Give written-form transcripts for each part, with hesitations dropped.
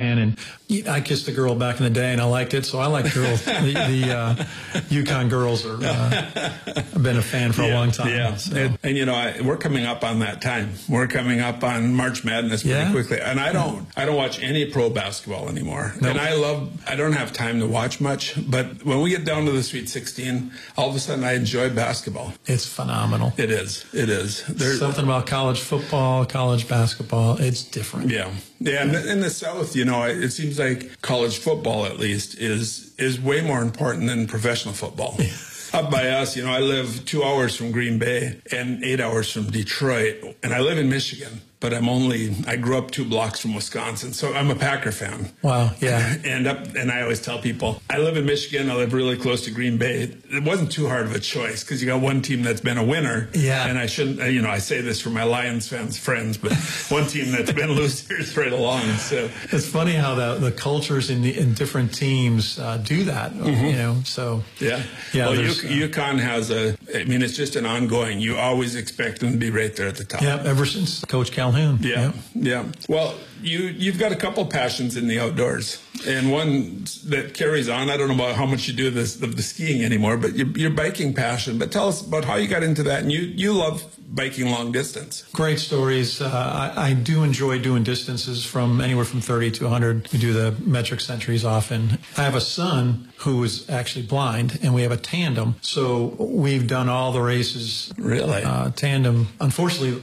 fan, and I kissed a girl back in the day, and I liked it, so I like girls. the UConn girls are. I've been a fan for a long time. Yeah, so. and you know, we're coming up on that time. We're coming up on March Madness pretty quickly, and I don't watch any pro basketball anymore. Nope. And I don't have time to watch much, but when we get down to the Sweet 16, all of a sudden I enjoy basketball. It's phenomenal. It is. There's something about college football, college basketball. It's different. Yeah. And in the South, you know, it seems like college football, at least, is way more important than professional football. Up by us, you know, I live 2 hours from Green Bay and 8 hours from Detroit, and I live in Michigan. But I grew up 2 blocks from Wisconsin, so I'm a Packer fan. Wow, yeah. And I always tell people, I live in Michigan, I live really close to Green Bay. It wasn't too hard of a choice because you got one team that's been a winner. Yeah. And I shouldn't, you know, I say this for my Lions fans friends, but one team that's been losers right along. So it's funny how the cultures in different teams do that, you know, so. Yeah. Well, UConn has it's just an ongoing, you always expect them to be right there at the top. Yeah, ever since Coach Calhoun. Yeah. Well, you've got a couple passions in the outdoors, and one that carries on. I don't know about how much you do of the skiing anymore, but your biking passion. But tell us about how you got into that, and you love biking long distance. Great stories. I do enjoy doing distances from anywhere from 30 to 100. We do the metric centuries often. I have a son who is actually blind, and we have a tandem. So we've done all the races. Really? Tandem. Unfortunately,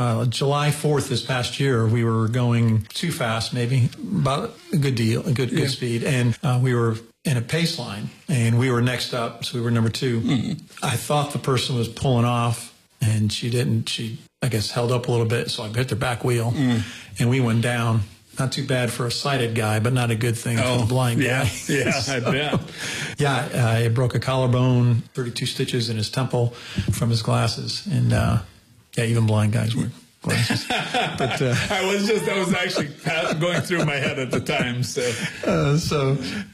July 4th this past year, we were going too fast, maybe about a good deal, a good speed. And we were in a pace line, and we were next up, so we were number 2. Mm-hmm. I thought the person was pulling off, and she didn't. She, I guess, held up a little bit, so I hit their back wheel, and we went down. Not too bad for a sighted guy, but not a good thing for a blind guy. Yeah, I bet. Yeah, he broke a collarbone, 32 stitches in his temple from his glasses, and even blind guys wear glasses. But that was actually going through my head at the time. So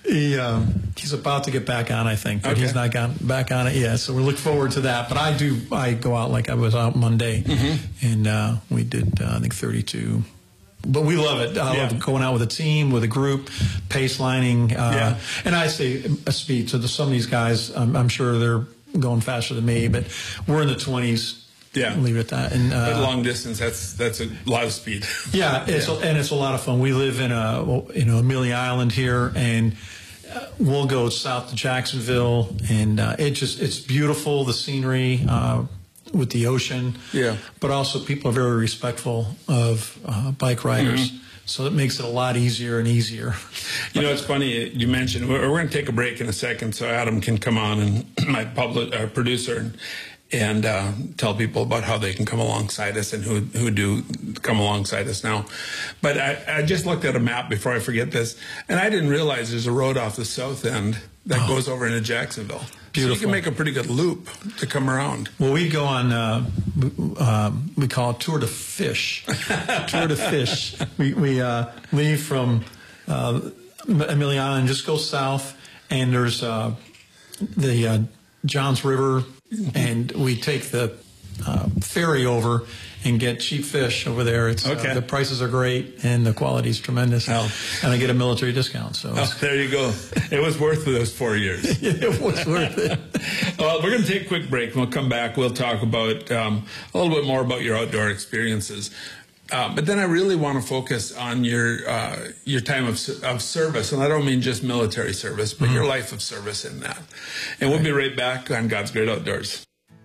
he's about to get back on, I think, but he's not gotten back on it yet. So we look forward to that. But I go out like I was out Monday, and we did I think 32. But we love it. I love going out with a team, with a group, pace lining. And I say a speed. So some of these guys, I'm sure they're going faster than me, but we're in the 20s. Yeah, I'll leave it at that. And but long distance, that's a lot of speed. It's a lot of fun. We live in Amelia Island here, and we'll go south to Jacksonville, and it's beautiful, the scenery with the ocean. Yeah, but also people are very respectful of bike riders. Mm-hmm. So it makes it a lot easier and easier. You know, it's funny you mentioned we're going to take a break in a second, so Adam can come on, and my producer. And tell people about how they can come alongside us and who do come alongside us now. But I just looked at a map before I forget this, and I didn't realize there's a road off the south end that goes over into Jacksonville. Beautiful. So you can make a pretty good loop to come around. Well, we go on, we call it Tour de Fish. Tour de Fish. We leave from Amelia Island, just go south, and there's the Johns River, and we take the ferry over and get cheap fish over there. It's the prices are great and the quality is tremendous. And I get a military discount. So there you go. It was worth those 4 years. It was worth it. Well, we're going to take a quick break. We'll come back. We'll talk about a little bit more about your outdoor experiences. But then I really want to focus on your time of service, and I don't mean just military service, but your life of service in that. And we'll be right back on God's Great Outdoors.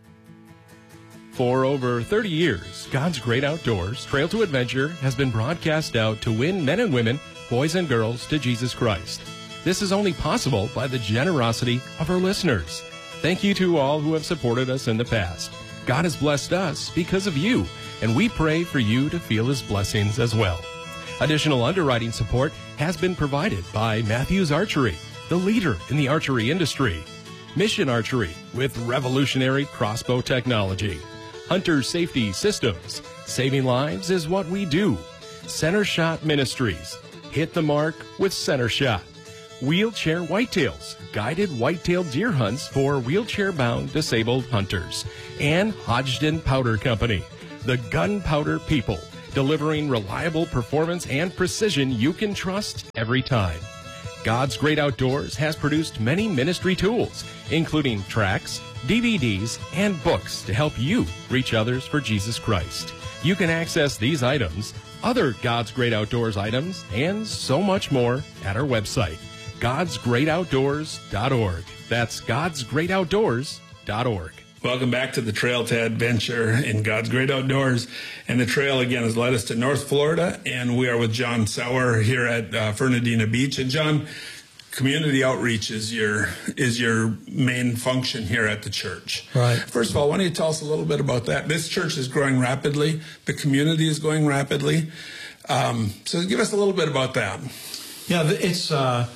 For over 30 years, God's Great Outdoors, Trail to Adventure, has been broadcast out to win men and women, boys and girls, to Jesus Christ. This is only possible by the generosity of our listeners. Thank you to all who have supported us in the past. God has blessed us because of you, and we pray for you to feel His blessings as well. Additional underwriting support has been provided by Matthews Archery, the leader in the archery industry. Mission Archery with revolutionary crossbow technology. Hunter Safety Systems. Saving lives is what we do. Center Shot Ministries. Hit the mark with Center Shot. Wheelchair Whitetails. Guided whitetail deer hunts for wheelchair-bound disabled hunters. And Hodgdon Powder Company. The gunpowder people, delivering reliable performance and precision you can trust every time. God's Great Outdoors has produced many ministry tools, including tracts, DVDs, and books to help you reach others for Jesus Christ. You can access these items, other God's Great Outdoors items, and so much more at our website, godsgreatoutdoors.org. That's godsgreatoutdoors.org. Welcome back to the Trail to Adventure in God's Great Outdoors. And the trail, again, has led us to North Florida, and we are with John Sauer here at Fernandina Beach. And John, community outreach is your main function here at the church. Right. First of all, why don't you tell us a little bit about that? This church is growing rapidly. The community is growing rapidly. So give us a little bit about that. Yeah, it's...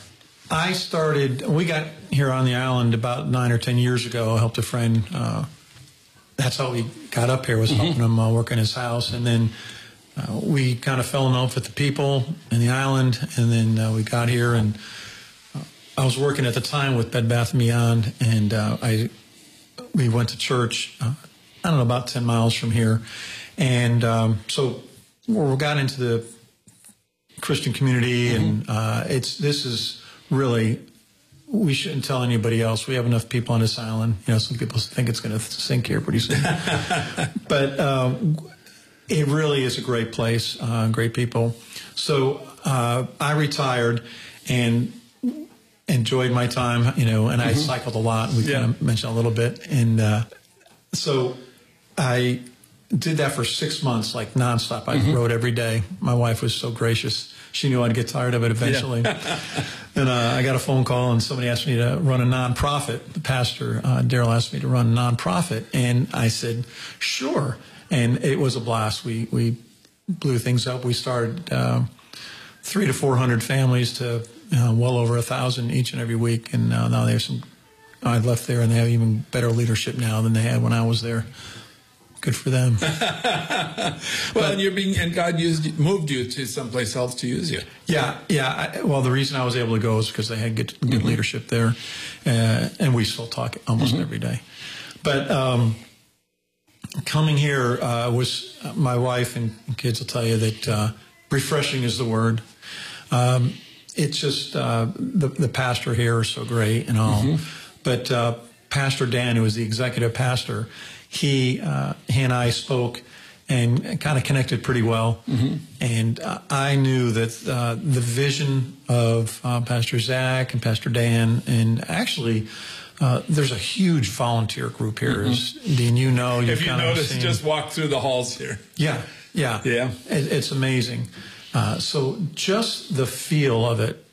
we got here on the island about 9 or 10 years ago. I helped a friend. That's how we got up here, was helping him work in his house. And then we kind of fell in love with the people in the island. And then we got here, and I was working at the time with Bed Bath & Beyond. And we went to church, about 10 miles from here. And so we got into the Christian community, and this is really, we shouldn't tell anybody else. We have enough people on this island. Some people think it's going to sink here pretty soon. But it really is a great place, great people. So I retired and enjoyed my time, and I cycled a lot. We kind of mentioned a little bit. And so I did that for 6 months, like nonstop. I rode every day. My wife was so gracious. She knew I'd get tired of it eventually. Yeah. And I got a phone call, and somebody asked me to run a nonprofit. The pastor, Daryl, asked me to run a nonprofit. And I said, sure. And it was a blast. We blew things up. We started 300 to 400 families to well over 1,000 each and every week. And now they have I left there, and they have even better leadership now than they had when I was there. Good for them. And God moved you to someplace else to use you. Yeah. Well, the reason I was able to go is because they had good leadership there, and we still talk almost every day. But coming here was, my wife and kids will tell you that refreshing is the word. It's just the pastor here is so great and all, but Pastor Dan, who is the executive pastor, he and I spoke and kind of connected pretty well. And I knew that the vision of Pastor Zach and Pastor Dan, and actually there's a huge volunteer group here. Dean, if you notice, just walk through the halls here. Yeah. It's amazing. So just the feel of it,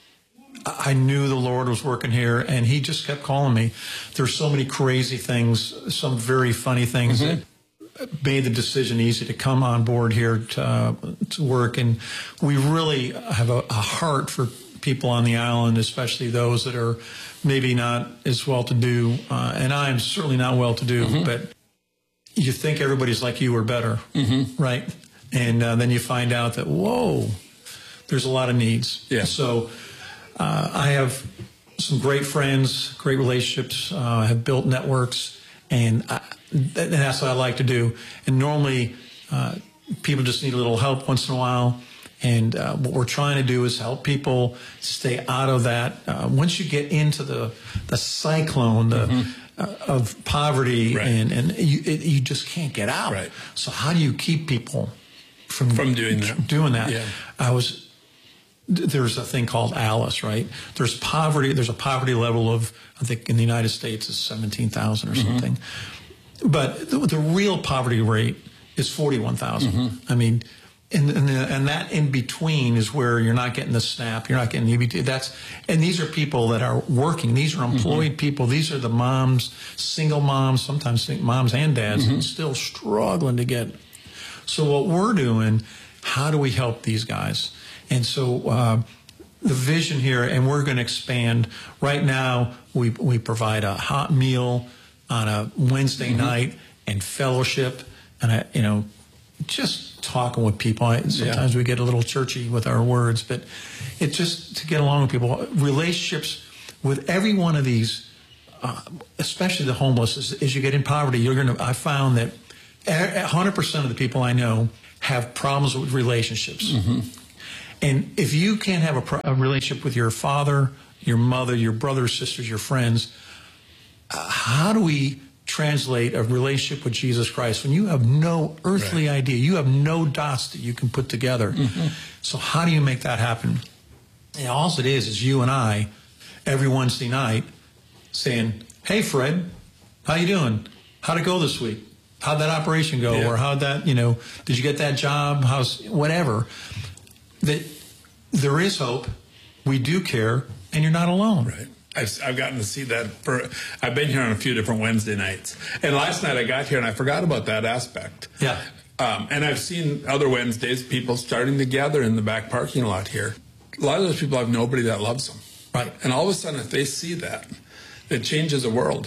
I knew the Lord was working here, and he just kept calling me. There's so many crazy things, some very funny things that made the decision easy to come on board here to work. And we really have a heart for people on the island, especially those that are maybe not as well-to-do. And I'm certainly not well-to-do, but you think everybody's like you or better, right? And then you find out that, whoa, there's a lot of needs. Yeah. So I have some great friends, great relationships. I have built networks, and that's what I like to do. And normally people just need a little help once in a while. And what we're trying to do is help people stay out of that. Once you get into the cyclone of poverty, and you just can't get out. Right. So how do you keep people from doing that? Yeah. There's a thing called ALICE, right? There's poverty. There's a poverty level of, I think in the United States is 17,000 or something. But the real poverty rate is 41,000. I mean, and that in between is where you're not getting the SNAP, you're not getting EBT. And these are people that are working. These are employed people. These are the moms, single moms, sometimes moms and dads, still struggling to get. So what we're doing, how do we help these guys? And so the vision here, and we're going to expand. Right now, we provide a hot meal on a Wednesday night and fellowship, and just talking with people. Sometimes we get a little churchy with our words, but it's just to get along with people. Relationships with every one of these, especially the homeless, as you get in poverty, I found that 100% of the people I know have problems with relationships. And if you can't have a relationship with your father, your mother, your brothers, sisters, your friends, how do we translate a relationship with Jesus Christ when you have no earthly idea? You have no dots that you can put together. So how do you make that happen? And all it is you and I, every Wednesday night, saying, "Hey, Fred, how you doing? How'd it go this week? How'd that operation go? Or how'd that, did you get that job? How's whatever?" That there is hope. We do care, and you're not alone. Right. I've gotten to see that. I've been here on a few different Wednesday nights, and last night I got here and I forgot about that aspect. Yeah. And I've seen other Wednesdays people starting to gather in the back parking lot here. A lot of those people have nobody that loves them. Right. And all of a sudden, if they see that, it changes the world.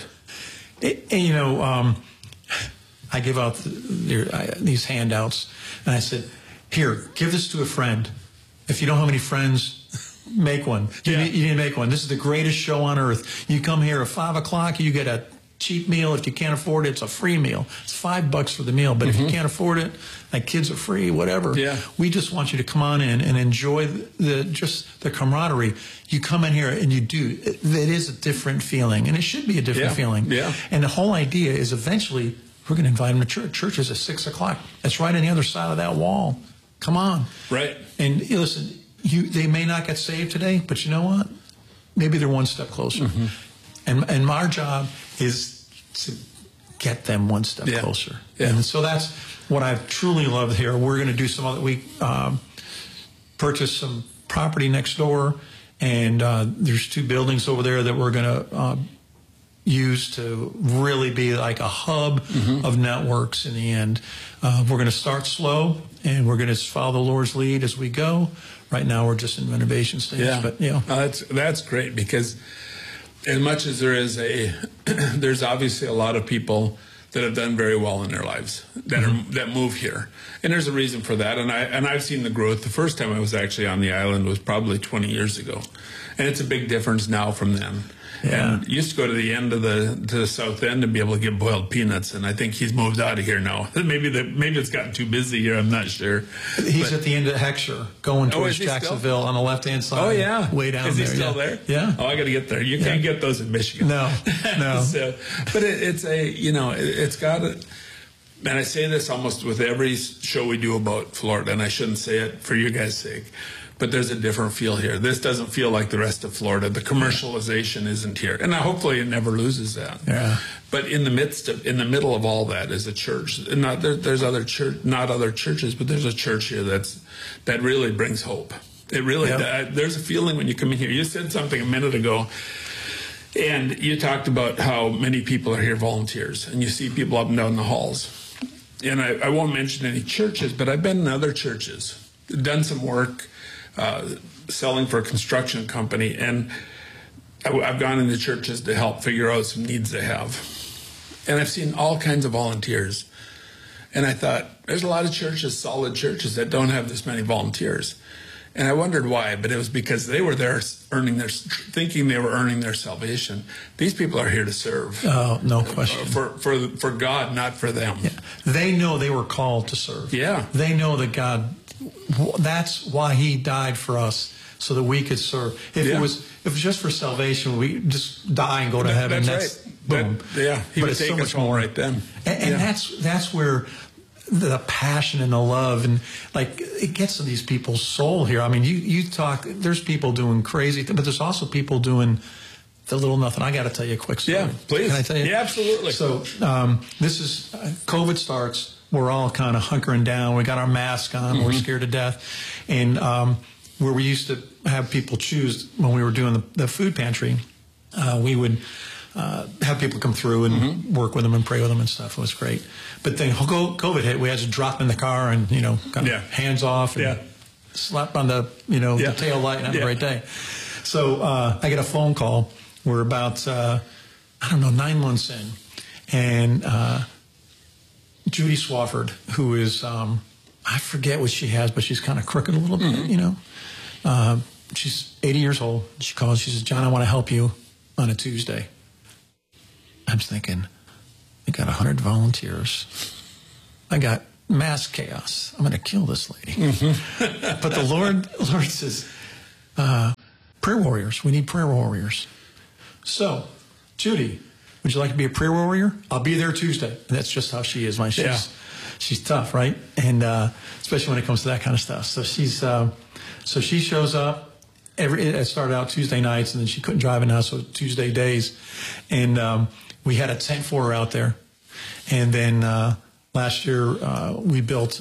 I give out these handouts, and I said, "Here, give this to a friend. If you don't have any friends, make one. You need to make one. This is the greatest show on earth. You come here at 5 o'clock, you get a cheap meal. If you can't afford it, it's a free meal. It's $5 for the meal. But if you can't afford it, like kids are free, whatever. Yeah. We just want you to come on in and enjoy the camaraderie. You come in here and you do. It is a different feeling, and it should be a different feeling. Yeah. And the whole idea is eventually we're going to invite them to church. Church is at 6 o'clock. That's right on the other side of that wall. Come on. Right. And listen, they may not get saved today, but you know what? Maybe they're one step closer. And our job is to get them one step closer. Yeah. And so that's what I've truly loved here. We're going to do some other. We purchased some property next door, and there's 2 buildings over there that we're going to use to really be like a hub of networks in the end. We're going to start slow, and we're going to follow the Lord's lead as we go. Right now, we're just in renovation stage. Yeah, but that's great, because as much as there is there's obviously a lot of people that have done very well in their lives that move here, and there's a reason for that. And I've seen the growth. The first time I was actually on the island was probably 20 years ago, and it's a big difference now from then. Yeah. And used to go to the end of to the south end and be able to get boiled peanuts, and I think he's moved out of here now. Maybe it's gotten too busy here. I'm not sure. He's at the end of Heckscher, going towards Jacksonville on the left-hand side. Oh yeah, way down there. Is he still there? Yeah. Oh, I got to get there. You can't get those in Michigan. No. So, but it's got a. And I say this almost with every show we do about Florida, and I shouldn't say it for you guys' sake, but there's a different feel here. This doesn't feel like the rest of Florida. The commercialization isn't here, and hopefully it never loses that. Yeah. But in the middle of all that is a church. And there's other churches, but there's a church here that really brings hope. It really there's a feeling when you come in here. You said something a minute ago, and you talked about how many people are here volunteers, and you see people up and down the halls. And I won't mention any churches, but I've been in other churches, done some work. Selling for a construction company, and I've gone into churches to help figure out some needs they have, and I've seen all kinds of volunteers, and I thought there's a lot of churches, solid churches, that don't have this many volunteers, and I wondered why, but it was because they were there thinking they were earning their salvation. These people are here to serve. Oh, no question. For God, not for them. Yeah. They know they were called to serve. Yeah. They know that God. That's why He died for us, so that we could serve. If it was just for salvation, we just die and go to heaven. That's right. Boom. He would take us home right then. And that's where the passion and the love and like it gets to these people's soul here. I mean, you talk. There's people doing crazy, but there's also people doing the little nothing. I got to tell you a quick story. Yeah, please. Can I tell you? Yeah, absolutely. So this is COVID starts. We're all kind of hunkering down. We got our mask on. We're scared to death. And where we used to have people choose when we were doing the food pantry, we would have people come through and work with them and pray with them and stuff. It was great. But then COVID hit. We had to drop in the car and, kind of hands off and slap on the, the tail light and have a great day. So I get a phone call. We're about, 9 months in. And Judy Swafford, who is, I forget what she has, but she's kind of crooked a little bit, she's 80 years old. She calls, she says, "John, I want to help you on a Tuesday." I'm thinking, I got 100 volunteers. I got mass chaos. I'm going to kill this lady. But the Lord says, prayer warriors. We need prayer warriors. So, Judy, would you like to be a prayer warrior? I'll be there Tuesday. And that's just how she is. She's tough, right? And especially when it comes to that kind of stuff. So she shows up. It started out Tuesday nights, and then she couldn't drive enough, so Tuesday days. And we had a tent for her out there. And then last year we built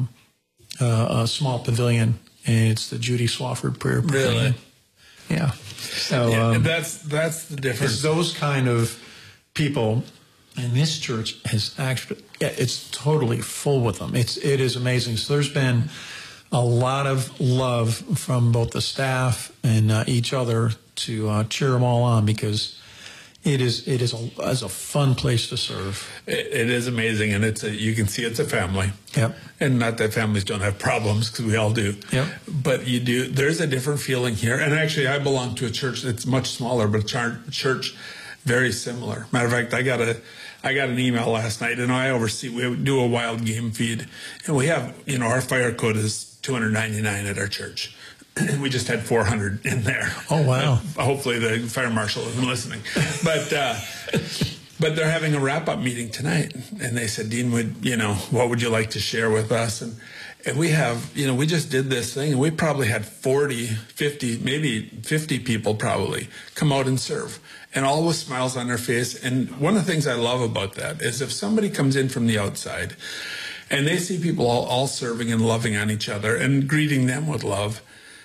a small pavilion, and it's the Judy Swafford Prayer Pavilion. Really? Yeah. So that's the difference. It's those kind of people, and this church has actually, it's totally full with them. It is amazing. So there's been a lot of love from both the staff and each other to cheer them all on, because it is a fun place to serve. It is amazing, and you can see it's a family. Yep. And not that families don't have problems, because we all do. Yep. But you do. There's a different feeling here. And actually, I belong to a church that's much smaller, but a church very similar. Matter of fact, I got an email last night, and we do a wild game feed, and we have, our fire code is 299 at our church. We just had 400 in there. Oh, wow. Hopefully the fire marshal isn't listening. But they're having a wrap-up meeting tonight. And they said, Dean, what would you like to share with us? And we have, we just did this thing, and we probably had 40, 50, maybe 50 people probably come out and serve. And all with smiles on their face. And one of the things I love about that is if somebody comes in from the outside and they see people all serving and loving on each other and greeting them with love,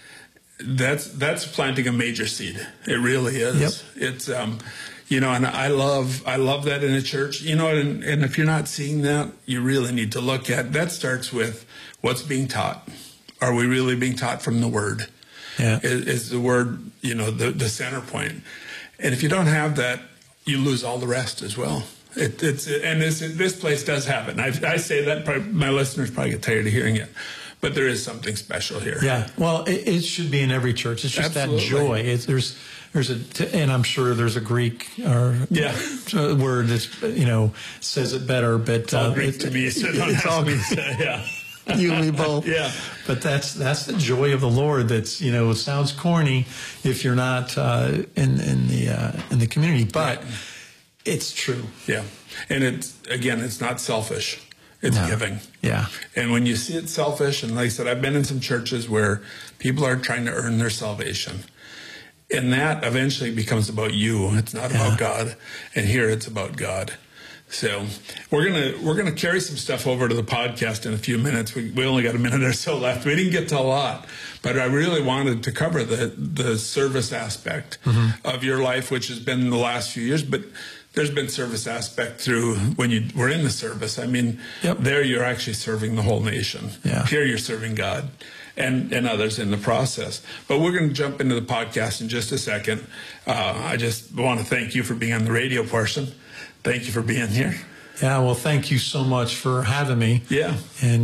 that's planting a major seed. It really is. Yep. It's and I love that in a church. And if you're not seeing that, you really need to look at that. Starts with what's being taught. Are we really being taught from the Word? Yeah. Is the Word the center point? And if you don't have that, you lose all the rest as well. This place does have it. And I say that, my listeners probably get tired of hearing it. But there is something special here. Yeah. Well, it should be in every church. It's just Absolutely. That joy. And I'm sure there's a Greek word that says it better. But it's all Greek to me. So it's all Greek. Yeah. You and me both. Yeah. But that's the joy of the Lord. That's it sounds corny if you're not in the community, but it's true. Yeah. And it's not selfish. It's giving. Yeah. And when you see it selfish, and like I said, I've been in some churches where people are trying to earn their salvation. And that eventually becomes about you. It's not about God. And here it's about God. So we're gonna carry some stuff over to the podcast in a few minutes. We only got a minute or so left. We didn't get to a lot, but I really wanted to cover the service aspect of your life, which has been the last few years. But there's been service aspect through when you were in the service. I mean, there you're actually serving the whole nation. Yeah. Here you're serving God and others in the process. But we're going to jump into the podcast in just a second. I just want to thank you for being on the radio portion. Thank you for being here. Yeah, well, thank you so much for having me. Yeah. And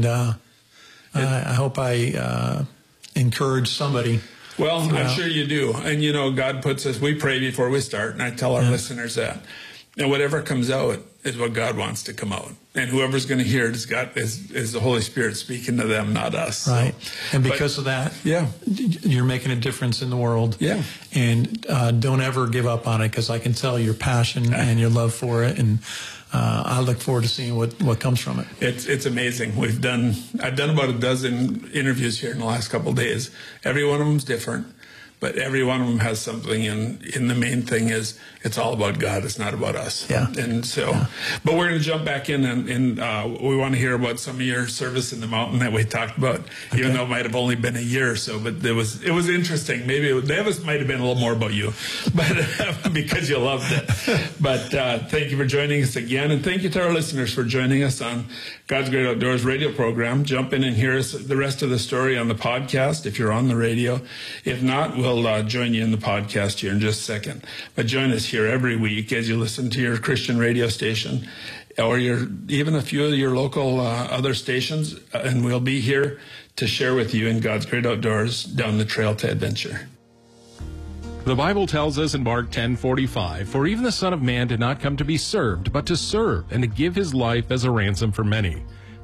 I hope I encourage somebody. Well, I'm sure you do. And, God puts us, we pray before we start, and I tell our listeners that. And whatever comes out is what God wants to come out. And whoever's going to hear it is the Holy Spirit speaking to them, not us. Right. And because of that, you're making a difference in the world. Yeah. And don't ever give up on it, because I can tell your passion and your love for it. And I look forward to seeing what comes from it. It's amazing. I've done about a dozen interviews here in the last couple of days. Every one of them's different. But every one of them has something, and the main thing is it's all about God. It's not about us. Yeah. And so, but we're going to jump back in, and we want to hear about some of your service in the mountain that we talked about, even though it might have only been a year or so. But it was interesting. Maybe Davis might have been a little more about you, but because you loved it. But thank you for joining us again, and thank you to our listeners for joining us on God's Great Outdoors radio program. Jump in and hear us the rest of the story on the podcast if you're on the radio. If not, we'll join you in the podcast here in just a second. But join us here every week as you listen to your Christian radio station or even a few of your local other stations, and we'll be here to share with you in God's Great Outdoors down the trail to adventure. The Bible tells us in Mark 10:45, "For even the Son of Man did not come to be served, but to serve, and to give his life as a ransom for many."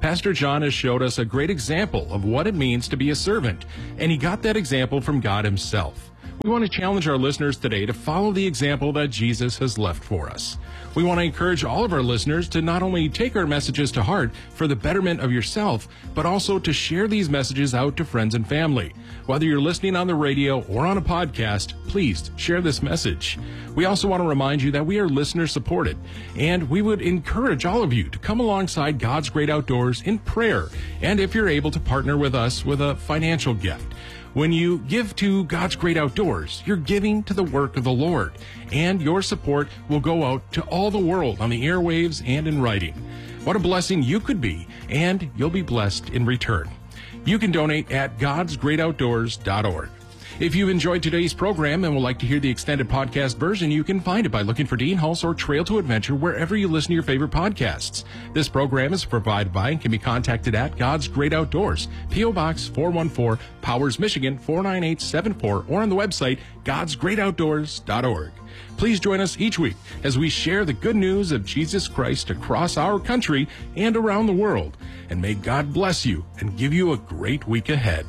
Pastor John has showed us a great example of what it means to be a servant, and he got that example from God himself. We want to challenge our listeners today to follow the example that Jesus has left for us. We want to encourage all of our listeners to not only take our messages to heart for the betterment of yourself, but also to share these messages out to friends and family. Whether you're listening on the radio or on a podcast, please share this message. We also want to remind you that we are listener supported, and we would encourage all of you to come alongside God's Great Outdoors in prayer, and if you're able to partner with us with a financial gift. When you give to God's Great Outdoors, you're giving to the work of the Lord, and your support will go out to all the world on the airwaves and in writing. What a blessing you could be, and you'll be blessed in return. You can donate at godsgreatoutdoors.org. If you've enjoyed today's program and would like to hear the extended podcast version, you can find it by looking for Dean Hulse or Trail to Adventure wherever you listen to your favorite podcasts. This program is provided by and can be contacted at God's Great Outdoors, P.O. Box 414, Powers, Michigan 49874, or on the website godsgreatoutdoors.org. Please join us each week as we share the good news of Jesus Christ across our country and around the world. And may God bless you and give you a great week ahead.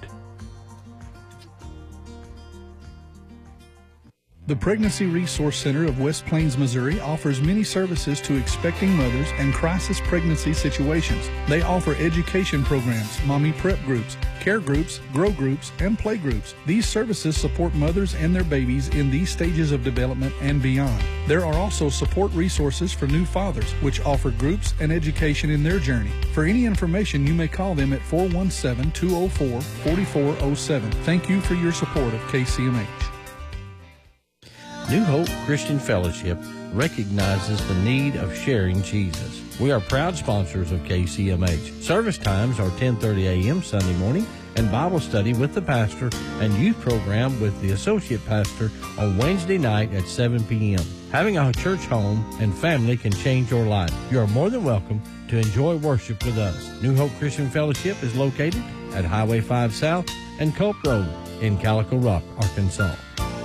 The Pregnancy Resource Center of West Plains, Missouri offers many services to expecting mothers and crisis pregnancy situations. They offer education programs, mommy prep groups, care groups, grow groups, and play groups. These services support mothers and their babies in these stages of development and beyond. There are also support resources for new fathers, which offer groups and education in their journey. For any information, you may call them at 417-204-4407. Thank you for your support of KCMH. New Hope Christian Fellowship recognizes the need of sharing Jesus. We are proud sponsors of KCMH. Service times are 10:30 a.m. Sunday morning and Bible study with the pastor and youth program with the associate pastor on Wednesday night at 7 p.m. Having a church home and family can change your life. You are more than welcome to enjoy worship with us. New Hope Christian Fellowship is located at Highway 5 South and Culp Road in Calico Rock, Arkansas.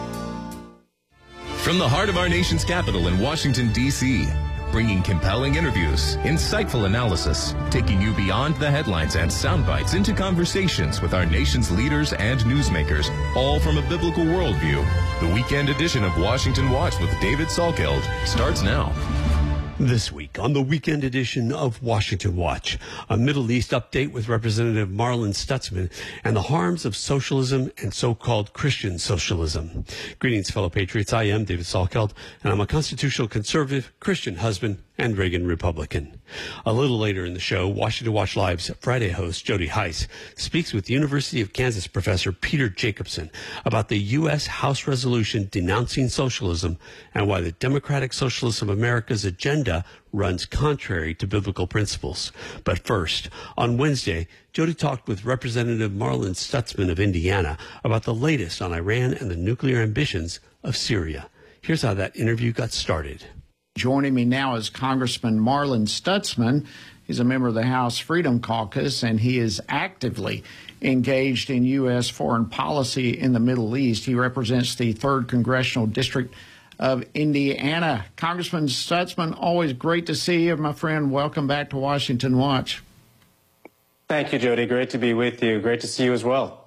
From the heart of our nation's capital in Washington, D.C., bringing compelling interviews, insightful analysis, taking you beyond the headlines and sound bites into conversations with our nation's leaders and newsmakers, all from a biblical worldview. The weekend edition of Washington Watch with David Salkeld starts now. This week on the weekend edition of Washington Watch, a Middle East update with Representative Marlin Stutzman and the harms of socialism and so-called Christian socialism. Greetings, fellow patriots. I am David Salkeld, and I'm a constitutional conservative, Christian husband, and Reagan Republican. A little later in the show, Washington Watch Live's Friday host Jody Heiss speaks with University of Kansas professor Peter Jacobson about the U.S. House resolution denouncing socialism and why the Democratic Socialists of America's agenda runs contrary to biblical principles. But first, on Wednesday, Jody talked with Representative Marlin Stutzman of Indiana about the latest on Iran and the nuclear ambitions of Syria. Here's how that interview got started. Joining me now is Congressman Marlin Stutzman. He's a member of the House Freedom Caucus, and he is actively engaged in U.S. foreign policy in the Middle East. He represents the 3rd Congressional District of Indiana. Congressman Stutzman, always great to see you, my friend. Welcome back to Washington Watch. Thank you, Jody. Great to be with you. Great to see you as well.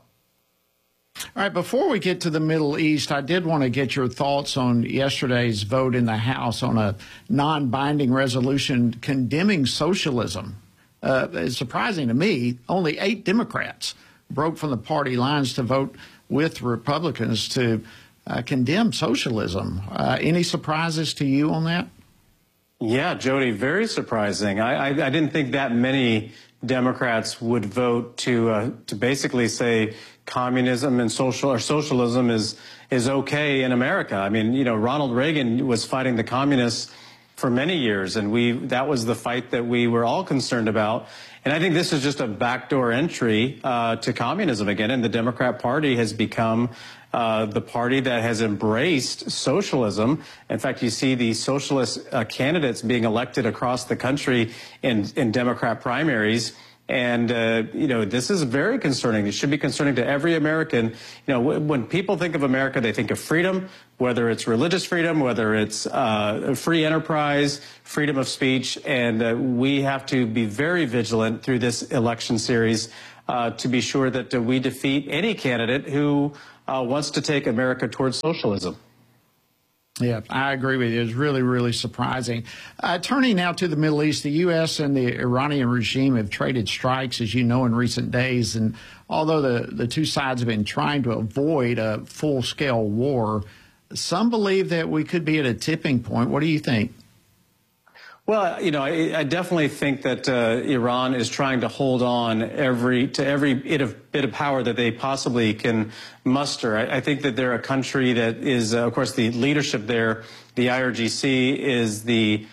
All right, before we get to the Middle East, I did want to get your thoughts on yesterday's vote in the House on a non-binding resolution condemning socialism. It's surprising to me, only 8 Democrats broke from the party lines to vote with Republicans to condemn socialism. Any surprises to you on that? Yeah, Jody, very surprising. I didn't think that many Democrats would vote to basically say communism and socialism is okay in America. I mean, you know, Ronald Reagan was fighting the communists for many years, and that was the fight that we were all concerned about. And I think this is just a backdoor entry to communism again, and the Democrat Party has become the party that has embraced socialism. In fact, you see the socialist candidates being elected across the country in Democrat primaries, And, this is very concerning. It should be concerning to every American. When people think of America, they think of freedom, whether it's religious freedom, whether it's free enterprise, freedom of speech. And we have to be very vigilant through this election series to be sure that we defeat any candidate who wants to take America towards socialism. Yeah, I agree with you. It's really, really surprising. Turning now to the Middle East, the U.S. and the Iranian regime have traded strikes, as you know, in recent days. And although the two sides have been trying to avoid a full-scale war, some believe that we could be at a tipping point. What do you think? Well, I definitely think that Iran is trying to hold on to every bit of power that they possibly can muster. I think that they're a country that is, of course, the leadership there, the IRGC, is the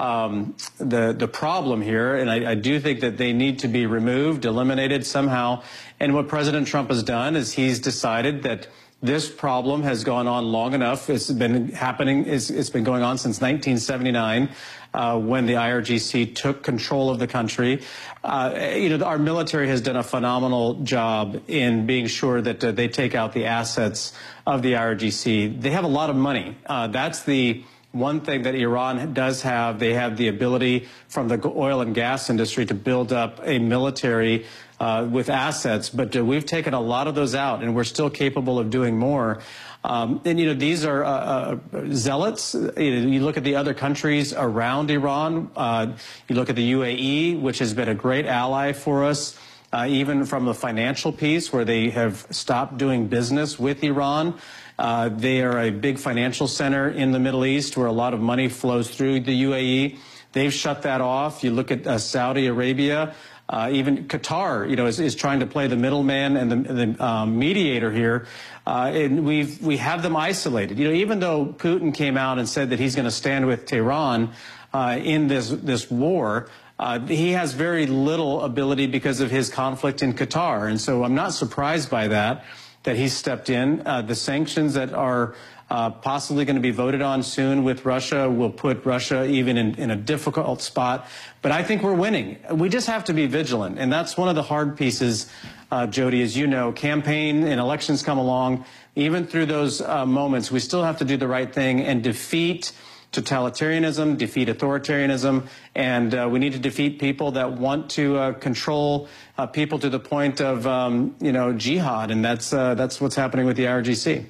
problem here, and I do think that they need to be removed, eliminated somehow. And what President Trump has done is he's decided that this problem has gone on long enough. It's been happening. It's been going on since 1979. When the IRGC took control of the country. Our military has done a phenomenal job in being sure that they take out the assets of the IRGC. They have a lot of money. That's the one thing that Iran does have. They have the ability from the oil and gas industry to build up a military with assets, but we've taken a lot of those out, and we're still capable of doing more. These are zealots. You look at the other countries around Iran. You look at the UAE, which has been a great ally for us, even from the financial piece, where they have stopped doing business with Iran. They are a big financial center in the Middle East where a lot of money flows through the UAE. They've shut that off. You look at Saudi Arabia. Even Qatar, is trying to play the middleman and the mediator here, and we have them isolated. Even though Putin came out and said that he's going to stand with Tehran in this war, he has very little ability because of his conflict in Qatar, and so I'm not surprised by that he stepped in. The sanctions that are possibly going to be voted on soon with Russia will put Russia even in a difficult spot. But I think we're winning. We just have to be vigilant. And that's one of the hard pieces, Jody, as you know. Campaign and elections come along. Even through those moments, we still have to do the right thing and defeat totalitarianism, defeat authoritarianism, and we need to defeat people that want to control people to the point of, jihad. And that's what's happening with the IRGC.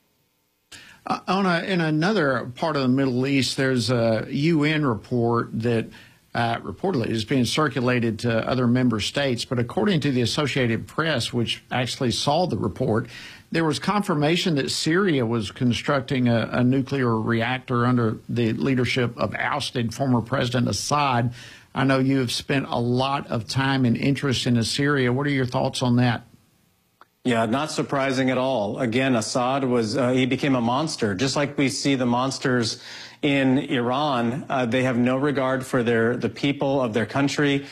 In another part of the Middle East, there's a UN report that reportedly is being circulated to other member states. But according to the Associated Press, which actually saw the report, there was confirmation that Syria was constructing a nuclear reactor under the leadership of ousted former President Assad. I know you have spent a lot of time and interest in Syria. What are your thoughts on that? Yeah, not surprising at all. Again, Assad he became a monster. Just like we see the monsters in Iran, they have no regard for the people of their country.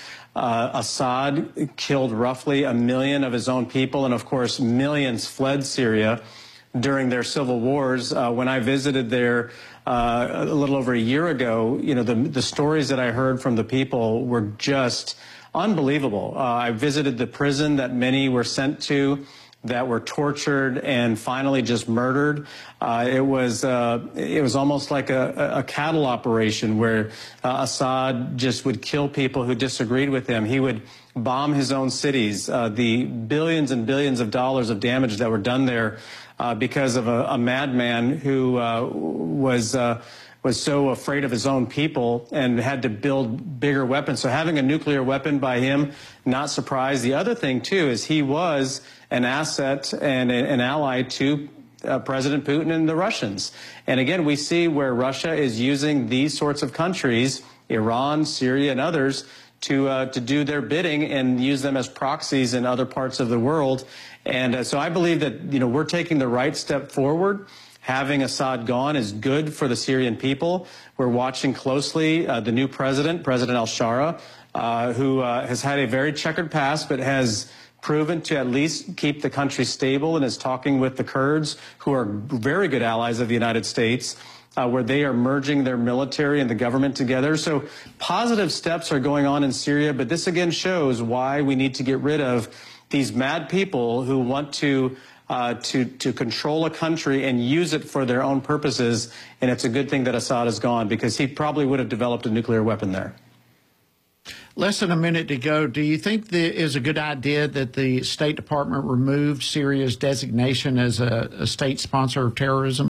Assad killed roughly 1 million of his own people, and of course, millions fled Syria during their civil wars. When I visited there a little over a year ago, the stories that I heard from the people were just unbelievable. I visited the prison that many were sent to, that were tortured and finally just murdered. It was almost like a cattle operation where Assad just would kill people who disagreed with him. He would bomb his own cities. The billions and billions of dollars of damage that were done there because of a madman who was so afraid of his own people and had to build bigger weapons. So having a nuclear weapon by him, not surprised. The other thing, too, is he was an asset and an ally to President Putin and the Russians. And again, we see where Russia is using these sorts of countries, Iran, Syria, and others, to do their bidding and use them as proxies in other parts of the world. And so I believe that, we're taking the right step forward. Having Assad gone is good for the Syrian people. We're watching closely the new president, President al-Shara, who has had a very checkered past, but has proven to at least keep the country stable and is talking with the Kurds, who are very good allies of the United States. where they are merging their military and the government together. So positive steps are going on in Syria, but this again shows why we need to get rid of these mad people who want to control a country and use it for their own purposes. And it's a good thing that Assad is gone, because he probably would have developed a nuclear weapon there. Less than a minute to go. Do you think it is a good idea that the State Department removed Syria's designation as a state sponsor of terrorism?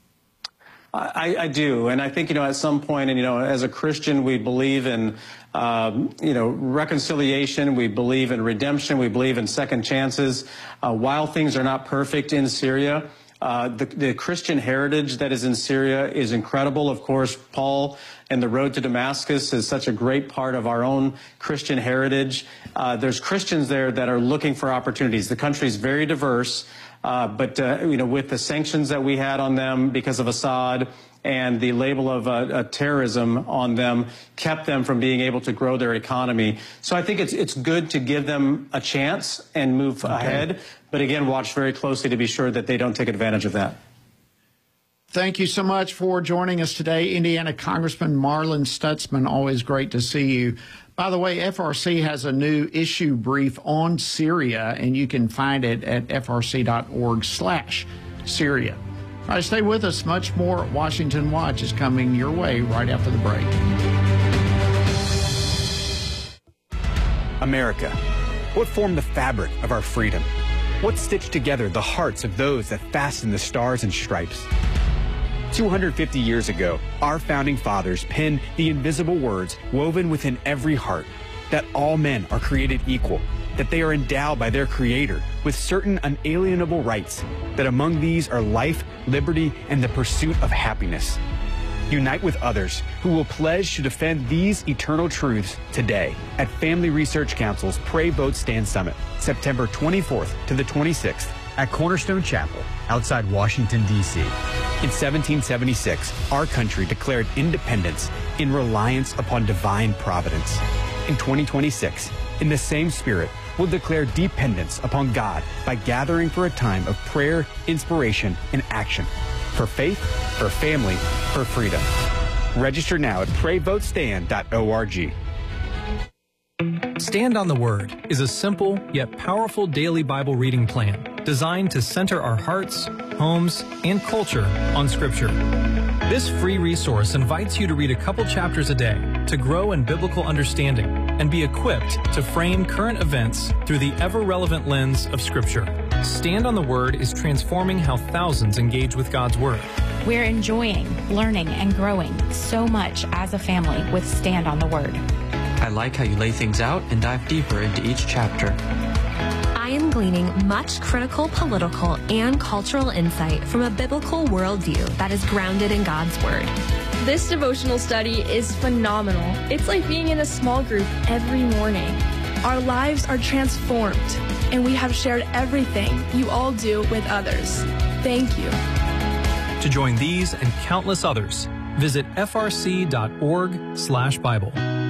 I do. And I think, at some point, and, as a Christian, we believe in, reconciliation. We believe in redemption. We believe in second chances. While things are not perfect in Syria, the Christian heritage that is in Syria is incredible. Of course, Paul and the road to Damascus is such a great part of our own Christian heritage. There's Christians there that are looking for opportunities. The country is very diverse. But with the sanctions that we had on them because of Assad and the label of terrorism on them, kept them from being able to grow their economy. So I think it's good to give them a chance and move ahead. But again, watch very closely to be sure that they don't take advantage of that. Thank you so much for joining us today, Indiana Congressman Marlin Stutzman. Always great to see you. By the way, FRC has a new issue brief on Syria, and you can find it at frc.org/Syria. All right, stay with us. Much more Washington Watch is coming your way right after the break. America. What formed the fabric of our freedom? What stitched together the hearts of those that fastened the stars and stripes? 250 years ago, our founding fathers penned the invisible words woven within every heart, that all men are created equal, that they are endowed by their Creator with certain unalienable rights, that among these are life, liberty, and the pursuit of happiness. Unite with others who will pledge to defend these eternal truths today at Family Research Council's Pray, Vote, Stand Summit, September 24th to the 26th at Cornerstone Chapel outside Washington, D.C. In 1776, our country declared independence in reliance upon divine providence. In 2026, in the same spirit, we'll declare dependence upon God by gathering for a time of prayer, inspiration, and action. For faith, for family, for freedom. Register now at PrayVoteStand.org. Stand on the Word is a simple yet powerful daily Bible reading plan designed to center our hearts, homes, and culture on Scripture. This free resource invites you to read a couple chapters a day to grow in biblical understanding and be equipped to frame current events through the ever-relevant lens of Scripture. Stand on the Word is transforming how thousands engage with God's Word. We're enjoying, learning, and growing so much as a family with Stand on the Word. I like how you lay things out and dive deeper into each chapter. I am gleaning much critical political and cultural insight from a biblical worldview that is grounded in God's Word. This devotional study is phenomenal. It's like being in a small group every morning. Our lives are transformed, and we have shared everything you all do with others. Thank you. To join these and countless others, visit frc.org/Bible.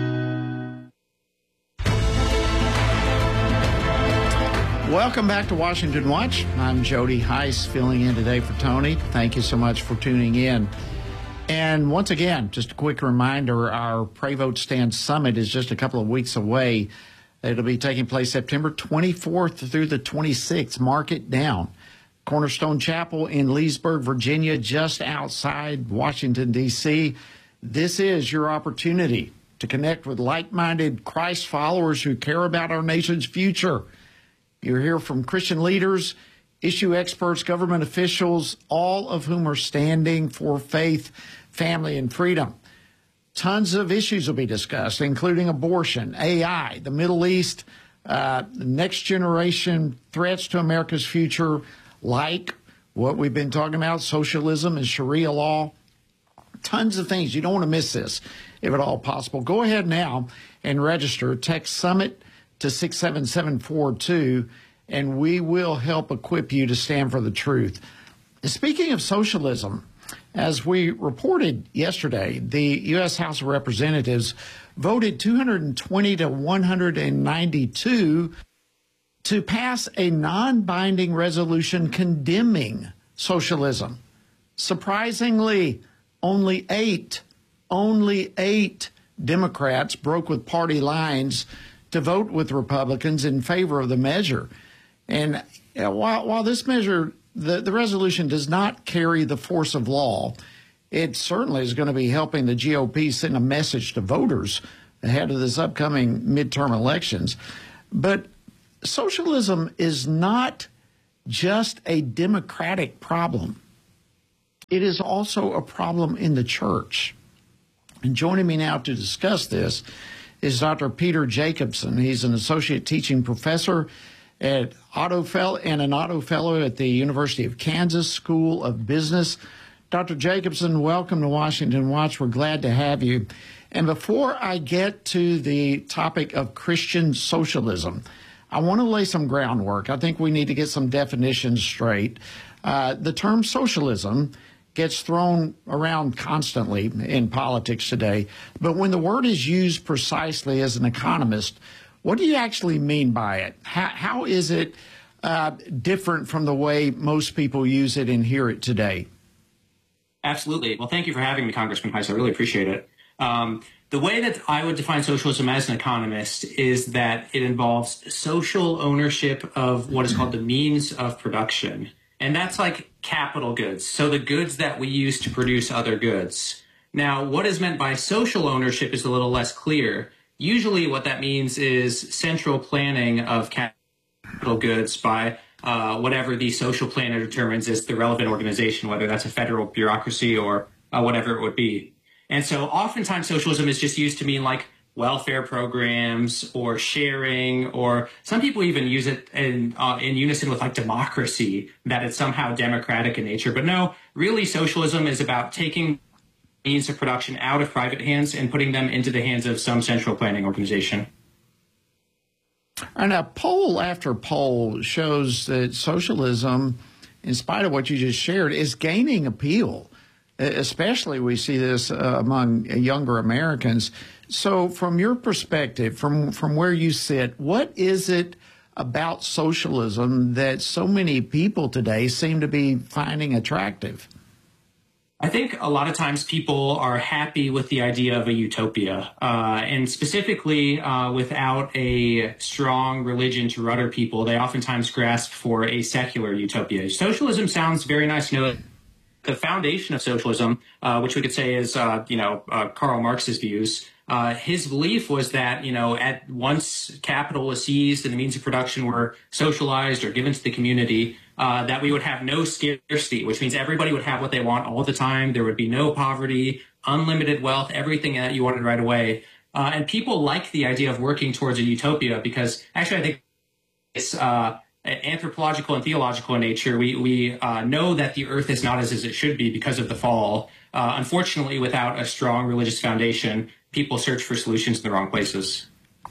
Welcome back to Washington Watch. I'm Jody Heiss, filling in today for Tony. Thank you so much for tuning in. And once again, just a quick reminder, our Pray, Vote, Stand Summit is just a couple of weeks away. It'll be taking place September 24th through the 26th. Mark it down. Cornerstone Chapel in Leesburg, Virginia, just outside Washington, D.C. This is your opportunity to connect with like-minded Christ followers who care about our nation's future. You'll hear from Christian leaders, issue experts, government officials, all of whom are standing for faith, family, and freedom. Tons of issues will be discussed, including abortion, AI, the Middle East, next generation threats to America's future, like what we've been talking about, socialism and Sharia law. Tons of things. You don't want to miss this, if at all possible. Go ahead now and register. Text SUMMIT to 67742, and we will help equip you to stand for the truth. Speaking of socialism, as we reported yesterday, the U.S. House of Representatives voted 220 to 192 to pass a non-binding resolution condemning socialism. Surprisingly, only eight Democrats broke with party lines to vote with Republicans in favor of the measure. And while this measure, the resolution does not carry the force of law, it certainly is going to be helping the GOP send a message to voters ahead of this upcoming midterm elections. But socialism is not just a Democratic problem. It is also a problem in the church. And joining me now to discuss this is Dr. Peter Jacobsen. He's an associate teaching professor and an Otto Fellow at the University of Kansas School of Business. Dr. Jacobsen, welcome to Washington Watch. We're glad to have you. And before I get to the topic of Christian socialism, I want to lay some groundwork. I think we need to get some definitions straight. The term socialism gets thrown around constantly in politics today, but when the word is used precisely as an economist, what do you actually mean by it? How is it different from the way most people use it and hear it today? Absolutely. Well, thank you for having me, Congressman Heiss. I really appreciate it. The way that I would define socialism as an economist is that it involves social ownership of what is called the means of production. And that's like capital goods, so the goods that we use to produce other goods. Now, what is meant by social ownership is a little less clear. Usually what that means is central planning of capital goods by whatever the social planner determines is the relevant organization, whether that's a federal bureaucracy or whatever it would be. And so oftentimes socialism is just used to mean like welfare programs or sharing, or some people even use it in unison with like democracy, that it's somehow democratic in nature. But no, really socialism is about taking means of production out of private hands and putting them into the hands of some central planning organization. And a poll after poll shows that socialism, in spite of what you just shared, is gaining appeal. Especially we see this among younger Americans. So from your perspective, from where you sit, what is it about socialism that so many people today seem to be finding attractive? I think a lot of times people are happy with the idea of a utopia, and specifically without a strong religion to rudder people, they oftentimes grasp for a secular utopia. Socialism sounds very nice. You know, the foundation of socialism, which we could say is, Karl Marx's views, his belief was that, at once capital was seized and the means of production were socialized or given to the community, that we would have no scarcity, which means everybody would have what they want all the time. There would be no poverty, unlimited wealth, everything that you wanted right away. And people like the idea of working towards a utopia because actually I think it's anthropological and theological in nature. We know that the earth is not as it should be because of the fall. Unfortunately, without a strong religious foundation, people search for solutions in the wrong places.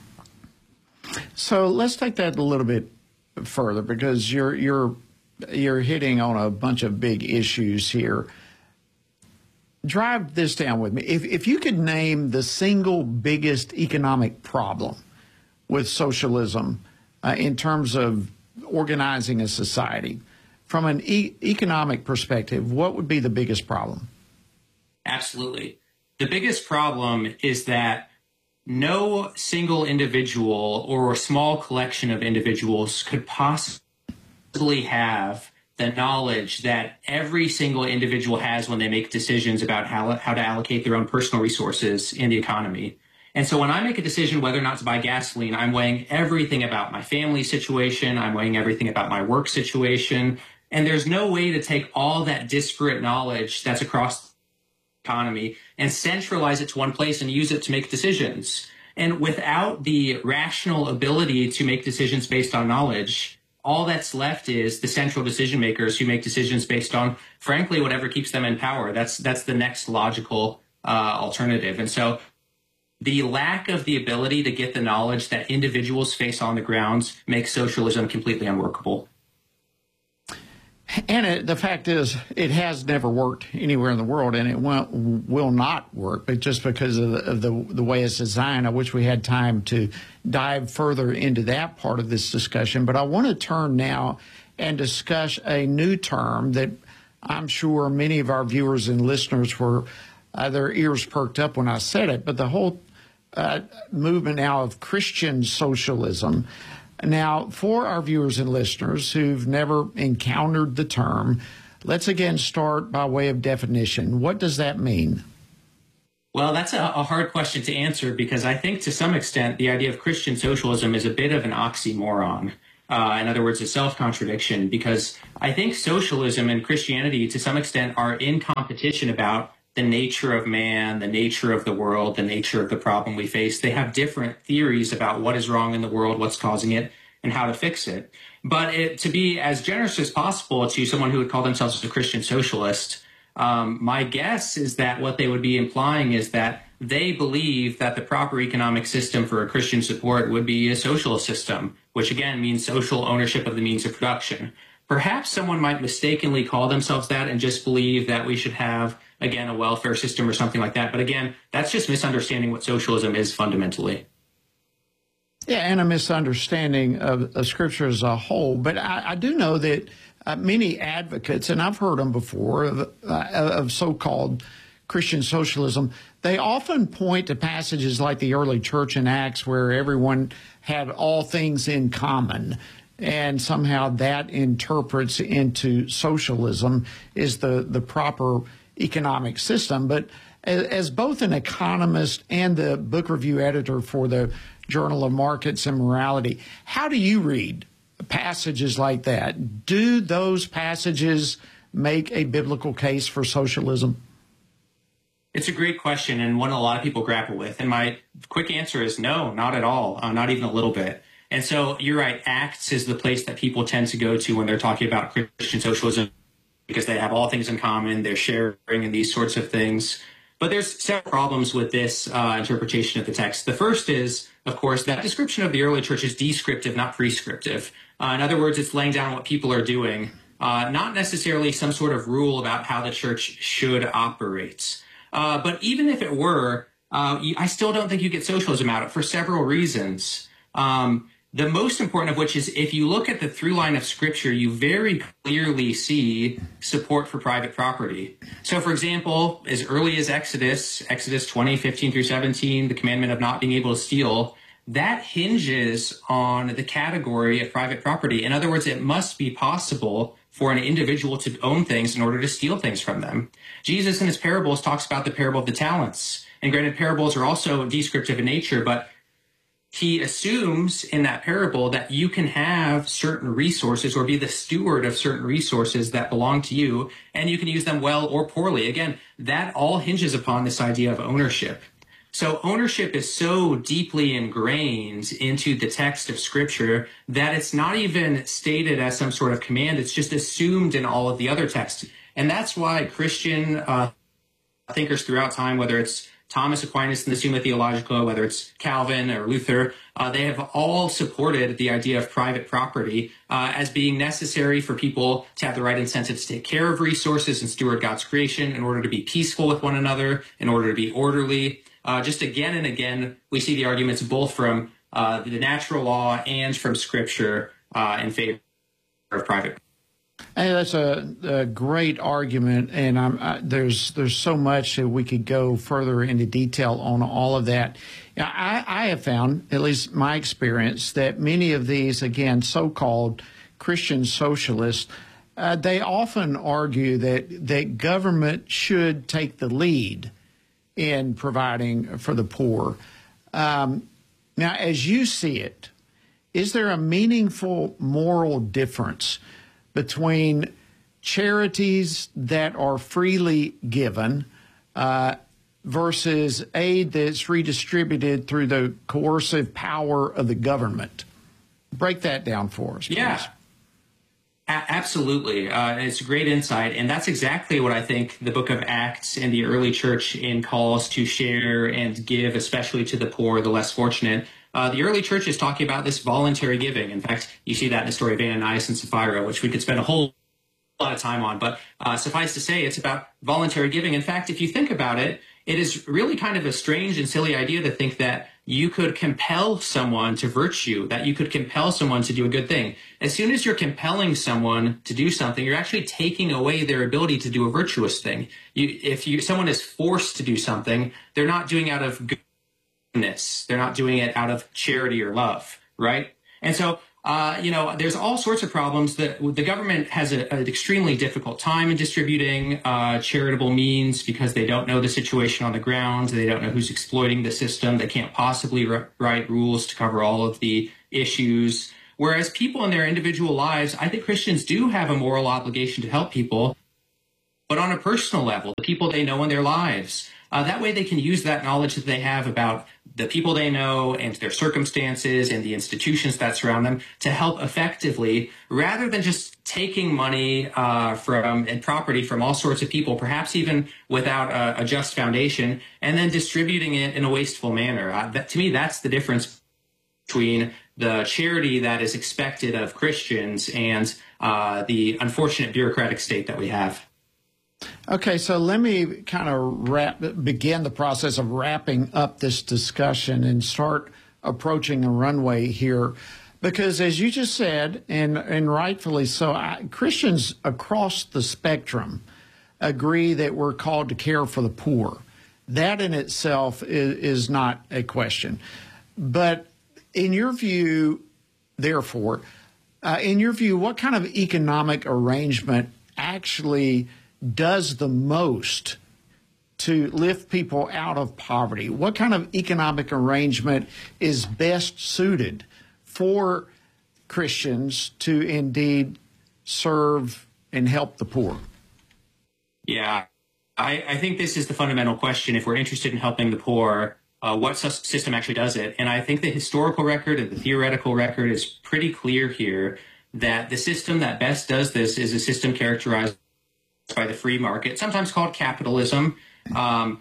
So let's take that a little bit further because you're hitting on a bunch of big issues here. Drive this down with me. If you could name the single biggest economic problem with socialism in terms of organizing a society, from an economic perspective, what would be the biggest problem? Absolutely. The biggest problem is that no single individual or a small collection of individuals could possibly have the knowledge that every single individual has when they make decisions about how to allocate their own personal resources in the economy. And so when I make a decision whether or not to buy gasoline, I'm weighing everything about my family situation. I'm weighing everything about my work situation. And there's no way to take all that disparate knowledge that's across the economy and centralize it to one place and use it to make decisions. And without the rational ability to make decisions based on knowledge, all that's left is the central decision makers who make decisions based on, frankly, whatever keeps them in power. That's the next logical alternative. And so the lack of the ability to get the knowledge that individuals face on the ground makes socialism completely unworkable. And the fact is, it has never worked anywhere in the world, and it will not work, but just because of the way it's designed. I wish we had time to dive further into that part of this discussion. But I want to turn now and discuss a new term that I'm sure many of our viewers and listeners were their ears perked up when I said it, but the whole movement now of Christian socialism. Now, for our viewers and listeners who've never encountered the term, let's again start by way of definition. What does that mean? Well, that's a hard question to answer because I think to some extent the idea of Christian socialism is a bit of an oxymoron. In other words, a self-contradiction, because I think socialism and Christianity to some extent are in competition about the nature of man, the nature of the world, the nature of the problem we face. They have different theories about what is wrong in the world, what's causing it, and how to fix it. But to be as generous as possible to someone who would call themselves a Christian socialist, my guess is that what they would be implying is that they believe that the proper economic system for a Christian support would be a socialist system, which again means social ownership of the means of production. Perhaps someone might mistakenly call themselves that and just believe that we should have, again, a welfare system or something like that. But again, that's just misunderstanding what socialism is fundamentally. Yeah, and a misunderstanding of Scripture as a whole. But I do know that many advocates, and I've heard them before, of so-called Christian socialism, they often point to passages like the early church in Acts where everyone had all things in common, and somehow that interprets into socialism is the proper economic system. But as both an economist and the book review editor for the Journal of Markets and Morality, how do you read passages like that? Do those passages make a biblical case for socialism? It's a great question and one a lot of people grapple with. And my quick answer is no, not at all, not even a little bit. And so you're right, Acts is the place that people tend to go to when they're talking about Christian socialism because they have all things in common, they're sharing and these sorts of things. But there's several problems with this interpretation of the text. The first is, of course, that description of the early church is descriptive, not prescriptive. In other words, it's laying down what people are doing, not necessarily some sort of rule about how the church should operate. But even if it were, I still don't think you get socialism out of it for several reasons. The most important of which is if you look at the through line of Scripture, you very clearly see support for private property. So, for example, as early as Exodus 20, 15 through 17, the commandment of not being able to steal, that hinges on the category of private property. In other words, it must be possible for an individual to own things in order to steal things from them. Jesus in his parables talks about the parable of the talents. And granted, parables are also descriptive in nature, but he assumes in that parable that you can have certain resources or be the steward of certain resources that belong to you, and you can use them well or poorly. Again, that all hinges upon this idea of ownership. So ownership is so deeply ingrained into the text of Scripture that it's not even stated as some sort of command. It's just assumed in all of the other texts. And that's why Christian thinkers throughout time, whether it's Thomas Aquinas in the Summa Theologica, whether it's Calvin or Luther, they have all supported the idea of private property as being necessary for people to have the right incentive to take care of resources and steward God's creation in order to be peaceful with one another, in order to be orderly. Just again and again, we see the arguments both from the natural law and from Scripture in favor of private. Hey, that's a great argument, and there's so much that we could go further into detail on all of that. Now, I have found, at least my experience, that many of these, again, so-called Christian socialists, they often argue that government should take the lead in providing for the poor. Now, as you see it, is there a meaningful moral difference between charities that are freely given versus aid that's redistributed through the coercive power of the government? Break that down for us, please. Yeah, absolutely. It's a great insight, and that's exactly what I think the book of Acts and the early church in calls to share and give, especially to the poor, the less fortunate. The early church is talking about this voluntary giving. In fact, you see that in the story of Ananias and Sapphira, which we could spend a whole lot of time on. But suffice to say, it's about voluntary giving. In fact, if you think about it, it is really kind of a strange and silly idea to think that you could compel someone to virtue, that you could compel someone to do a good thing. As soon as you're compelling someone to do something, you're actually taking away their ability to do a virtuous thing. If someone is forced to do something, they're not doing out of goodness. They're not doing it out of charity or love, right? And so, there's all sorts of problems that the government has an extremely difficult time in distributing charitable means because they don't know the situation on the ground. They don't know who's exploiting the system. They can't possibly write rules to cover all of the issues. Whereas people in their individual lives, I think Christians do have a moral obligation to help people, but on a personal level, the people they know in their lives. That way they can use that knowledge that they have about the people they know and their circumstances and the institutions that surround them to help effectively, rather than just taking money and property from all sorts of people, perhaps even without a just foundation, and then distributing it in a wasteful manner. To me, that's the difference between the charity that is expected of Christians and the unfortunate bureaucratic state that we have. Okay, so let me kind of begin the process of wrapping up this discussion and start approaching a runway here. Because as you just said, and rightfully so, Christians across the spectrum agree that we're called to care for the poor. That in itself is not a question. But in your view, therefore, what kind of economic arrangement actually does the most to lift people out of poverty? What kind of economic arrangement is best suited for Christians to indeed serve and help the poor? Yeah, I think this is the fundamental question. If we're interested in helping the poor, what system actually does it? And I think the historical record and the theoretical record is pretty clear here that the system that best does this is a system characterized by the free market, sometimes called capitalism. And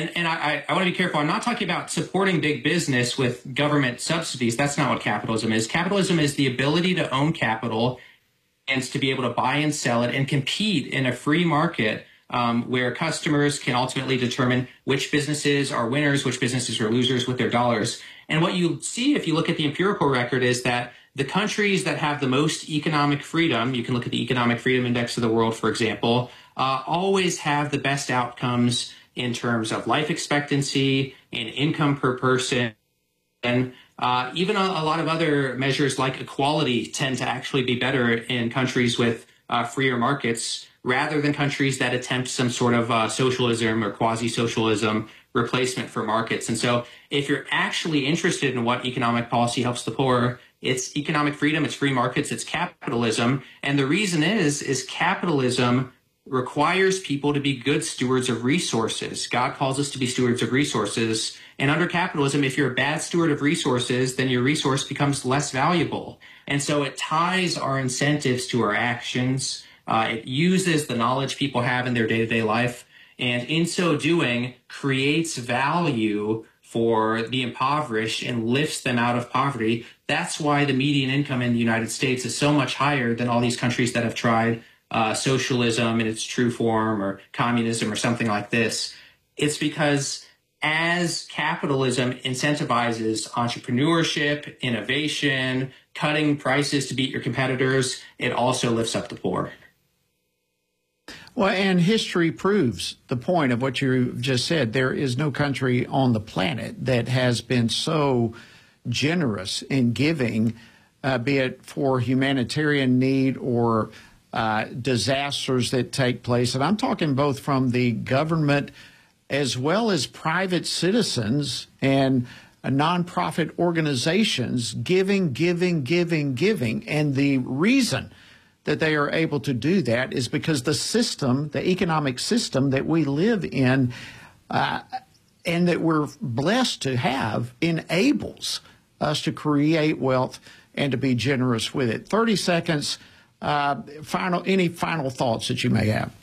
I want to be careful. I'm not talking about supporting big business with government subsidies. That's not what capitalism is. Capitalism is the ability to own capital and to be able to buy and sell it and compete in a free market where customers can ultimately determine which businesses are winners, which businesses are losers with their dollars. And what you see if you look at the empirical record is that the countries that have the most economic freedom, you can look at the Economic Freedom Index of the world, for example, always have the best outcomes in terms of life expectancy and income per person. And even a lot of other measures like equality tend to actually be better in countries with freer markets rather than countries that attempt some sort of socialism or quasi-socialism replacement for markets. And so if you're actually interested in what economic policy helps the poor, it's economic freedom, it's free markets, it's capitalism. And the reason is capitalism requires people to be good stewards of resources. God calls us to be stewards of resources. And under capitalism, if you're a bad steward of resources, then your resource becomes less valuable. And so it ties our incentives to our actions. It uses the knowledge people have in their day-to-day life. And in so doing, creates value for the impoverished and lifts them out of poverty. That's why the median income in the United States is so much higher than all these countries that have tried socialism in its true form or communism or something like this. It's because as capitalism incentivizes entrepreneurship, innovation, cutting prices to beat your competitors, it also lifts up the poor. Well, and history proves the point of what you just said. There is no country on the planet that has been so generous in giving, be it for humanitarian need or disasters that take place. And I'm talking both from the government as well as private citizens and nonprofit organizations giving. And the reason that they are able to do that is because the system, the economic system that we live in and that we're blessed to have enables us to create wealth and to be generous with it. 30 seconds, any final thoughts that you may have?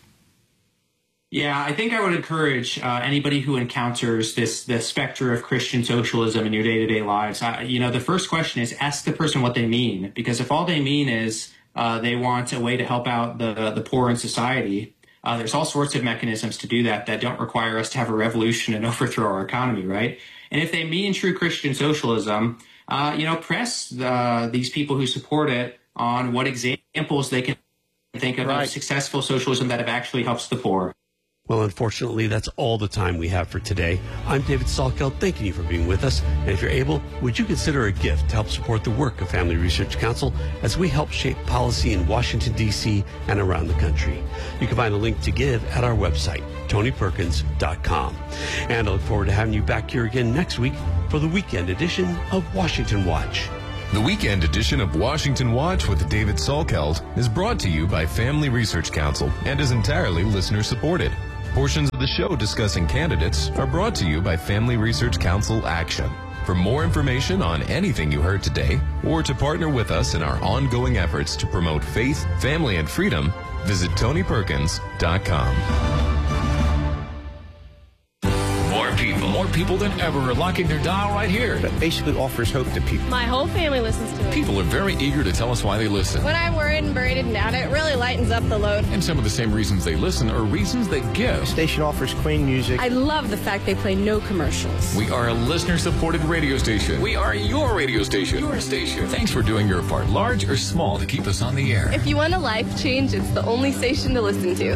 Yeah, I think I would encourage anybody who encounters the specter of Christian socialism in your day-to-day lives. The first question is ask the person what they mean, because if all they mean is they want a way to help out the poor in society, there's all sorts of mechanisms to do that don't require us to have a revolution and overthrow our economy, right? And if they mean true Christian socialism, press these people who support it on what examples they can think of successful socialism that have actually helped the poor. Well, unfortunately, that's all the time we have for today. I'm David Salkeld, thanking you for being with us. And if you're able, would you consider a gift to help support the work of Family Research Council as we help shape policy in Washington, D.C. and around the country? You can find a link to give at our website, TonyPerkins.com. And I look forward to having you back here again next week for the weekend edition of Washington Watch. The weekend edition of Washington Watch with David Salkeld is brought to you by Family Research Council and is entirely listener-supported. Portions of the show discussing candidates are brought to you by Family Research Council Action. For more information on anything you heard today, or to partner with us in our ongoing efforts to promote faith, family, and freedom, visit TonyPerkins.com. More people than ever are locking their dial right here. That basically offers hope to people. My whole family listens to it. People are very eager to tell us why they listen. When I'm worried and berated and down, it really lightens up the load. And some of the same reasons they listen are reasons they give. The station offers clean music. I love the fact they play no commercials. We are a listener-supported radio station. We are your radio station. Your station. Thanks for doing your part, large or small, to keep us on the air. If you want a life change, it's the only station to listen to.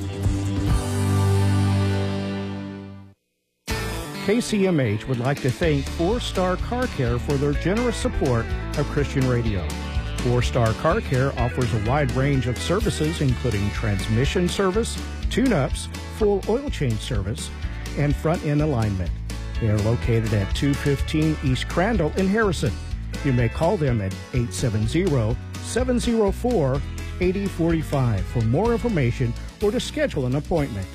KCMH would like to thank 4-Star Car Care for their generous support of Christian radio. 4-Star Car Care offers a wide range of services, including transmission service, tune-ups, full oil change service, and front-end alignment. They are located at 215 East Crandall in Harrison. You may call them at 870-704-8045 for more information or to schedule an appointment.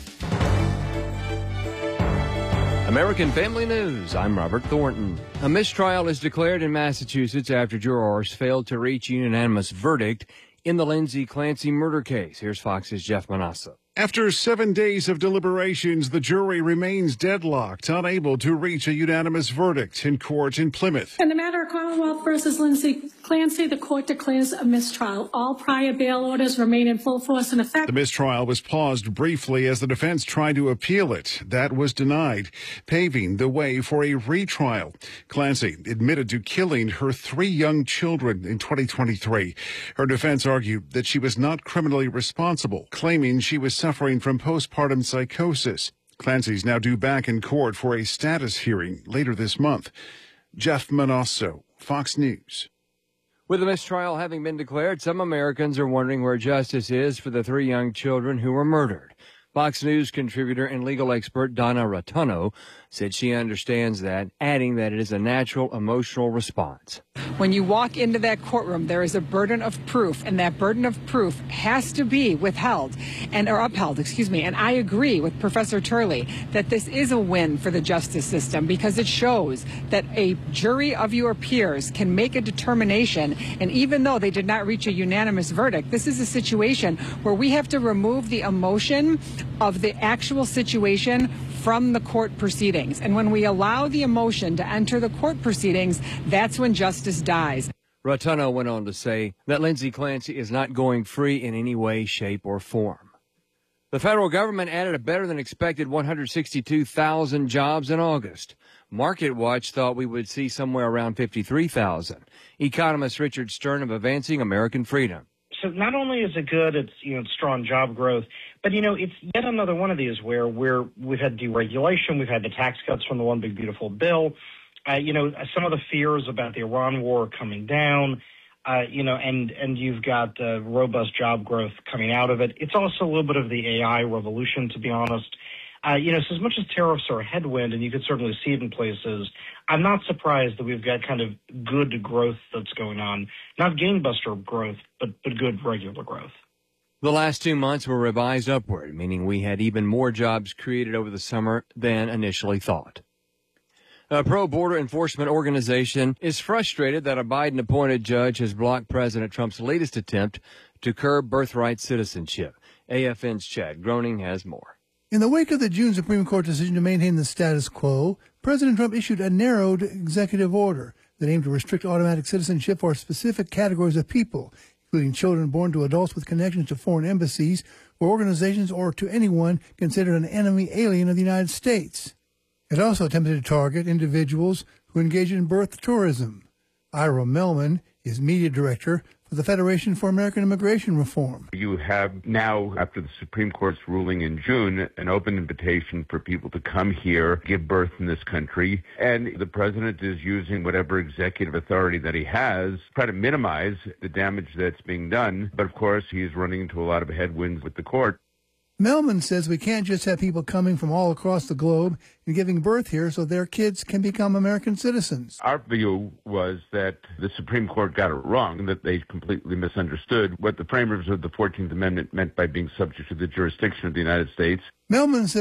American Family News, I'm Robert Thornton. A mistrial is declared in Massachusetts after jurors failed to reach a unanimous verdict in the Lindsay Clancy murder case. Here's Fox's Jeff Manasseh. After 7 days of deliberations, the jury remains deadlocked, unable to reach a unanimous verdict in court in Plymouth. In the matter of Commonwealth versus Lindsay Clancy, the court declares a mistrial. All prior bail orders remain in full force and effect. The mistrial was paused briefly as the defense tried to appeal it. That was denied, paving the way for a retrial. Clancy admitted to killing her 3 young children in 2023. Her defense argued that she was not criminally responsible, claiming she was suffering from postpartum psychosis. Clancy's now due back in court for a status hearing later this month. Jeff Manasso, Fox News. With the mistrial having been declared, some Americans are wondering where justice is for the 3 young children who were murdered. Fox News contributor and legal expert Donna Rotuno said she understands that, adding that it is a natural emotional response. When you walk into that courtroom, there is a burden of proof, and that burden of proof has to be upheld. And I agree with Professor Turley that this is a win for the justice system because it shows that a jury of your peers can make a determination, and even though they did not reach a unanimous verdict, this is a situation where we have to remove the emotion of the actual situation from the court proceedings. And when we allow the emotion to enter the court proceedings, that's when justice dies. Rotuno went on to say that Lindsay Clancy is not going free in any way, shape, or form. The federal government added a better than expected 162,000 jobs in August. MarketWatch thought we would see somewhere around 53,000. Economist Richard Stern of Advancing American Freedom. So not only is it good, it's strong job growth, but it's yet another one of these where we've had deregulation, we've had the tax cuts from the One Big Beautiful Bill, some of the fears about the Iran war coming down, and you've got robust job growth coming out of it. It's also a little bit of the AI revolution, to be honest. So as much as tariffs are a headwind, and you could certainly see it in places, I'm not surprised that we've got kind of good growth that's going on. Not gangbuster growth, but good regular growth. The last 2 months were revised upward, meaning we had even more jobs created over the summer than initially thought. A pro-border enforcement organization is frustrated that a Biden-appointed judge has blocked President Trump's latest attempt to curb birthright citizenship. AFN's Chad Groening has more. In the wake of the June Supreme Court decision to maintain the status quo, President Trump issued a narrowed executive order that aimed to restrict automatic citizenship for specific categories of people, including children born to adults with connections to foreign embassies or organizations or to anyone considered an enemy alien of the United States. It also attempted to target individuals who engage in birth tourism. Ira Melman is media director for the Federation for American Immigration Reform. You have now, after the Supreme Court's ruling in June, an open invitation for people to come here, give birth in this country, and the president is using whatever executive authority that he has to try to minimize the damage that's being done. But of course, he's running into a lot of headwinds with the court. Melman says we can't just have people coming from all across the globe and giving birth here so their kids can become American citizens. Our view was that the Supreme Court got it wrong, that they completely misunderstood what the framers of the 14th Amendment meant by being subject to the jurisdiction of the United States. Melman says